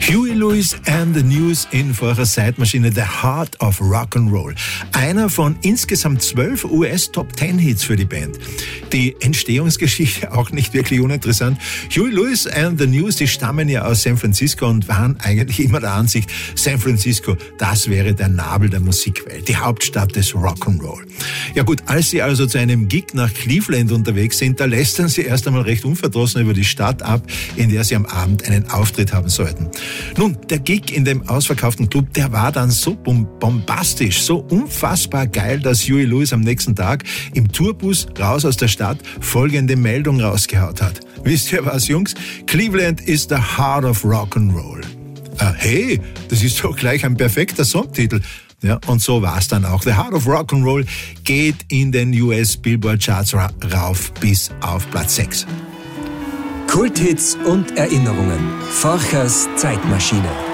Huey Lewis and the News in vorher Zeitmaschine, The Heart of Rock'n'Roll. Einer von insgesamt 12 US-Top-10-Hits für die Band. Die Entstehungsgeschichte auch nicht wirklich uninteressant. Huey Lewis and the News, die stammen ja aus San Francisco und waren eigentlich immer der Ansicht, San Francisco, das wäre der Nabel der Musikwelt, die Hauptstadt des Rock'n'Roll. Ja gut, als sie also zu einem Gig nach Cleveland unterwegs sind, da lästern sie erst einmal recht unverdrossen über die Stadt ab, in der sie am Abend einen Auftritt haben sollten. Nun, der Gig in dem ausverkauften Club, der war dann so bombastisch, so unfassbar geil, dass Huey Lewis am nächsten Tag im Tourbus raus aus der Stadt folgende Meldung rausgehaut hat. Wisst ihr was, Jungs? Cleveland is the heart of Rock'n'Roll. Hey, das ist doch gleich ein perfekter Songtitel. Ja, und so war's dann auch. The Heart of Rock'n'Roll geht in den US Billboard Charts rauf bis auf Platz 6. Kulthits und Erinnerungen. Forchers Zeitmaschine.